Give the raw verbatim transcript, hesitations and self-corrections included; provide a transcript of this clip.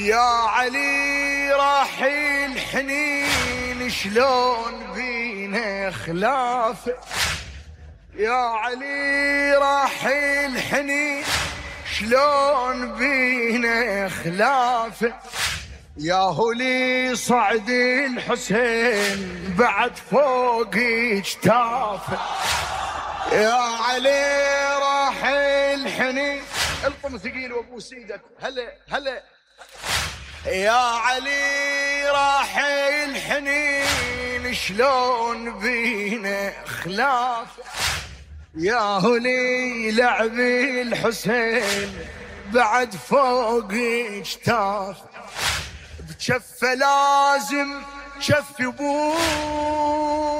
يا علي راح الحنين شلون بينا خلافه، يا علي راح الحنين شلون بينا خلافه، يا هولي صعد الحسين بعد فوق اجتافه، يا علي راح الحنين. القم ثقيل وابو سيدك. هلا هلا. يا علي راح الحنين شلون بينا خلاف، يا هولي لعب الحسين بعد فوق اجتاف، بجفه لازم جف ابوه